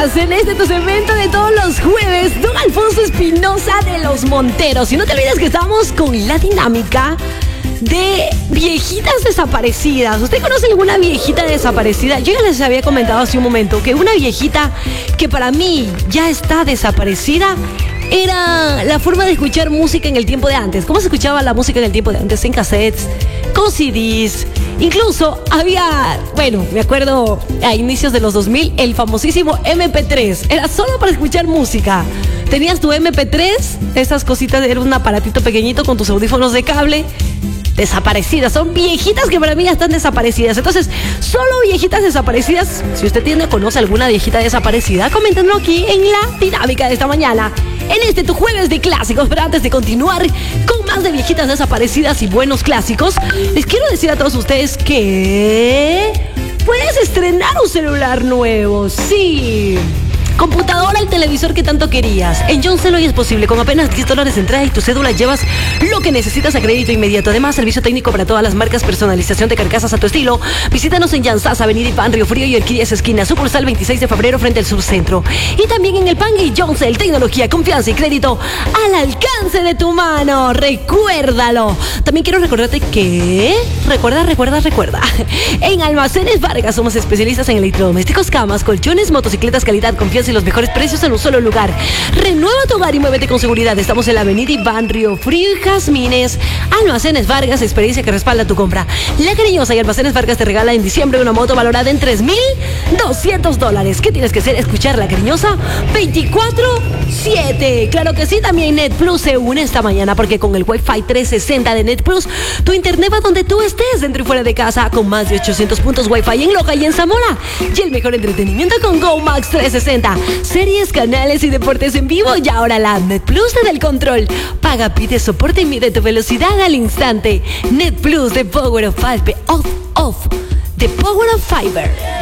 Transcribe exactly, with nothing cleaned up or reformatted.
más en este tu segmento de todos los jueves, don Alfonso Espinosa de Los Monteros. Y no te olvides que estamos con la dinámica de viejitas desaparecidas. ¿Usted conoce alguna viejita desaparecida? Yo ya les había comentado hace un momento que una viejita que para mí ya está desaparecida era la forma de escuchar música en el tiempo de antes. ¿Cómo se escuchaba la música en el tiempo de antes? En cassettes, con C Ds. Incluso había, bueno, me acuerdo a inicios de los dos mil, el famosísimo eme pe tres. Era solo para escuchar música. Tenías tu eme pe tres, esas cositas, era un aparatito pequeñito con tus audífonos de cable. Desaparecidas, son viejitas que para mí ya están desaparecidas. Entonces, solo viejitas desaparecidas. Si usted tiene, conoce alguna viejita desaparecida, coméntenlo aquí en la dinámica de esta mañana, en este tu jueves de clásicos. Pero antes de continuar con más de viejitas desaparecidas y buenos clásicos, les quiero decir a todos ustedes que puedes estrenar un celular nuevo. Sí, computadora y televisor que tanto querías. En John Cell hoy es posible. Con apenas diez dólares de entrada y tu cédula llevas lo que necesitas a crédito inmediato. Además, servicio técnico para todas las marcas, personalización de carcasas a tu estilo. Visítanos en Yansas, Avenida Ipán, Río Frío y Orquídeas Esquina, sucursal veintiséis de febrero frente al Subcentro. Y también en el Pan y John Cell, tecnología, confianza y crédito al alcance de tu mano. Recuérdalo. También quiero recordarte que... Recuerda, recuerda, recuerda. En Almacenes Vargas somos especialistas en electrodomésticos, camas, colchones, motocicletas, calidad, confianza y los mejores precios en un solo lugar. Renueva tu hogar y muévete con seguridad. Estamos en la Avenida Iván, Río Frío y Jazmines. Almacenes Vargas, experiencia que respalda tu compra. La Cariñosa y Almacenes Vargas te regala en diciembre una moto valorada en tres mil doscientos dólares. ¿Qué tienes que hacer? Escuchar La Cariñosa veinticuatro siete. Claro que sí, también NetPlus se une esta mañana porque con el Wi-Fi trescientos sesenta de NetPlus, tu internet va donde tú estés, dentro y fuera de casa, con más de ochocientos puntos Wi-Fi en Loja y en Zamora. Y el mejor entretenimiento con GoMax trescientos sesenta. Series, canales y deportes en vivo. Y ahora la NetPlus te da el control. Paga, pide soporte y mide tu velocidad al instante. NetPlus, the power of fiber. Off, off. The power of fiber.